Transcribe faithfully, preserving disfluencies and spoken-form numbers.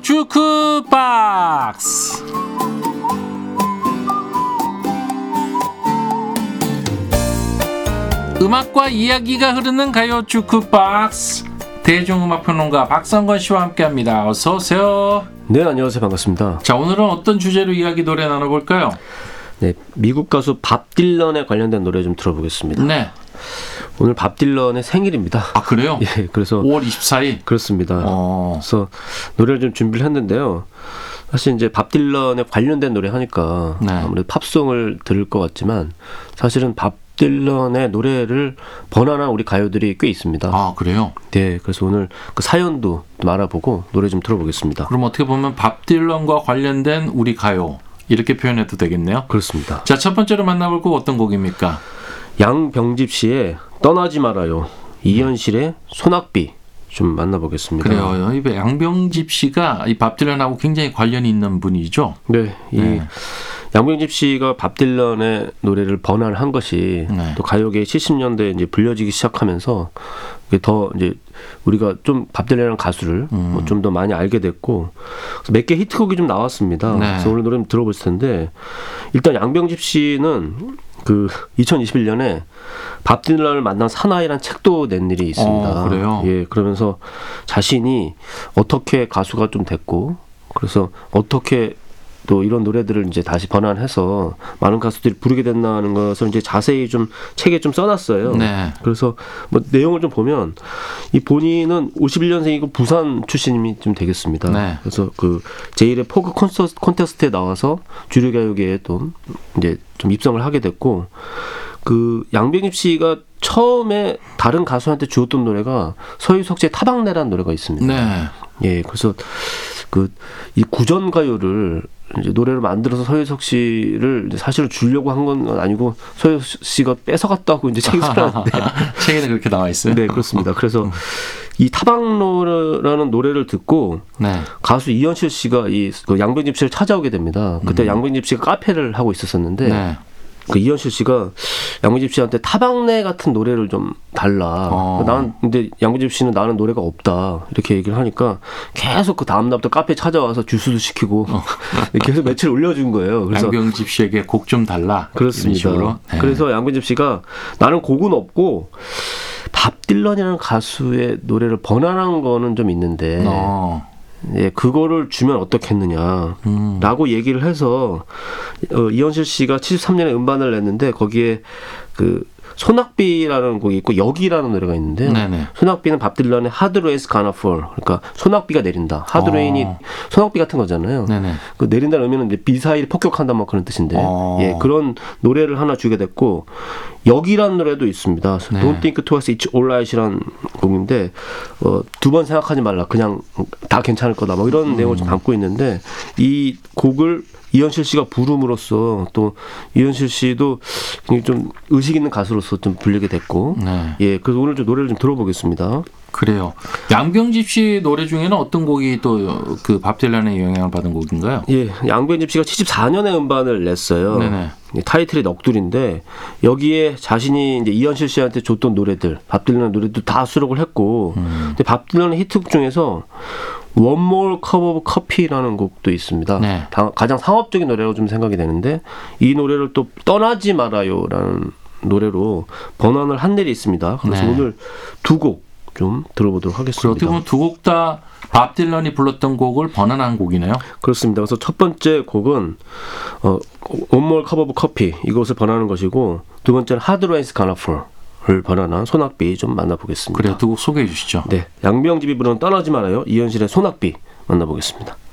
주크박스. 음악과 이야기가 흐르는 가요 주크박스. 대중음악평론가 박성건 씨와 함께합니다. 어서 오세요. 네, 안녕하세요. 반갑습니다. 자, 오늘은 어떤 주제로 이야기 노래 나눠볼까요? 네, 미국 가수 밥 딜런에 관련된 노래 좀 들어보겠습니다. 네. 오늘 밥 딜런의 생일입니다. 아, 그래요? 예, 그래서 오월 이십사일. 그렇습니다. 어. 그래서 노래를 좀 준비를 했는데요. 사실 이제 밥 딜런에 관련된 노래 하니까 네. 아무래도 팝송을 들을 것 같지만 사실은 밥 딜런의 노래를 번안한 우리 가요들이 꽤 있습니다. 아, 그래요? 네, 그래서 오늘 그 사연도 좀 알아보고 노래 좀 들어보겠습니다. 그럼 어떻게 보면 밥 딜런과 관련된 우리 가요, 이렇게 표현해도 되겠네요. 그렇습니다. 자, 첫 번째로 만나볼 곡 어떤 곡입니까? 양병집 씨의 떠나지 말아요, 이현실의 소낙비 좀 만나보겠습니다. 그래요. 이 양병집 씨가 이 밥 딜런하고 굉장히 관련이 있는 분이죠. 네, 이 네. 양병집 씨가 밥 딜런의 노래를 번안한 것이 네. 또 가요계 칠십 년대에 이제 불려지기 시작하면서 이게 더 이제 우리가 좀 밥 딜런이라는 가수를 음. 뭐 좀 더 많이 알게 됐고 몇 개 히트곡이 좀 나왔습니다. 네. 그래서 오늘 노래 좀 들어볼 텐데 일단 양병집 씨는 그 이천이십일 년에 밥 딜런을 만난 사나이란 책도 낸 일이 있습니다. 어, 그래요? 예, 그러면서 자신이 어떻게 가수가 좀 됐고 그래서 어떻게 또 이런 노래들을 이제 다시 번안해서 많은 가수들이 부르게 됐다는 것을 이제 자세히 좀 책에 좀 써놨어요. 네. 그래서 뭐 내용을 좀 보면 이 본인은 오십일 년생이고 부산 출신이 좀 되겠습니다. 네. 그래서 그 제일의 포크 콘서트 콘테스트에 나와서 주류 가요계에 또 이제 좀 입성을 하게 됐고 그 양병입 씨가 처음에 다른 가수한테 주었던 노래가 서유석 씨의 타박내라는 노래가 있습니다. 네. 예, 그래서 그 이 구전 가요를 이제 노래를 만들어서 서유석 씨를 사실은 주려고 한 건 아니고 서유석 씨가 뺏어갔다고 이제 책이 써놨는데 책에는 그렇게 나와 있어요. 네, 그렇습니다. 그래서 이 타박로라는 노래를 듣고 네. 가수 이현실 씨가 이 그 양병집 씨를 찾아오게 됩니다. 그때 음. 양병집 씨가 카페를 하고 있었었는데 네. 그 이현실 씨가 양병집 씨한테 타박내 같은 노래를 좀 달라. 어. 나는 근데 양병집 씨는 나는 노래가 없다 이렇게 얘기를 하니까 계속 그 다음 날부터 카페 찾아와서 주스도 시키고 어. 계속 며칠 올려준 거예요. 그래서 양병집 씨에게 곡 좀 달라. 그렇습니다. 이런 식으로. 네. 그래서 양병집 씨가 나는 곡은 없고 밥 딜런이라는 가수의 노래를 번안한 거는 좀 있는데. 어. 예, 그거를 주면 어떻겠느냐 음. 라고 얘기를 해서 어, 이현실 씨가 칠십삼 년에 음반을 냈는데 거기에 그 소낙비라는 곡이 있고 여기라는 노래가 있는데요. 네네. 소낙비는 밥 딜런의 Hard Rain's Gonna Fall, 그러니까 소낙비가 내린다. Hard Rain이 어. 소낙비 같은 거잖아요. 네네. 그 내린다는 의미는 이제 미사일이 폭격한다 뭐 그런 뜻인데 어. 예, 그런 노래를 하나 주게 됐고 여기라는 노래도 있습니다. 네. Don't Think Twice, It's Alright이라는 곡인데 어, 두 번 생각하지 말라, 그냥 다 괜찮을 거다 뭐 이런 음. 내용을 좀 담고 있는데 이 곡을 이현실 씨가 부름으로써 또 이현실 씨도 굉장히 좀 의식 있는 가수로서 좀 불리게 됐고 네. 예, 그래서 오늘 좀 노래를 좀 들어보겠습니다. 그래요. 양병집 씨 노래 중에는 어떤 곡이 또 그 밥 딜런의 영향을 받은 곡인가요? 예, 양병집 씨가 칠십사 년에 음반을 냈어요. 네네. 타이틀이 넋두리인데 여기에 자신이 이제 이현실 씨한테 줬던 노래들, 밥 딜런 노래도 다 수록을 했고, 음. 근데 밥 딜런의 히트곡 중에서 One More Cup of Coffee라는 곡도 있습니다. 네. 다, 가장 상업적인 노래라고 좀 생각이 되는데 이 노래를 또 떠나지 말아요라는 노래로 번안을 한 일이 있습니다. 그래서 네. 오늘 두 곡 좀 들어보도록 하겠습니다. 그리고 어떻게 보면 두 곡 다 밥 딜런이 불렀던 곡을 번안한 곡이네요. 그렇습니다. 그래서 첫 번째 곡은 어, One More Cup of Coffee 이것을 번안하는 것이고 두 번째는 Hard Rain's Gonna Fall을 번안한 소낙비 좀 만나보겠습니다. 그래요. 두 곡 소개해 주시죠. 네, 양병집이 부르는 떠나지 말아요, 이현실의 소낙비 만나보겠습니다.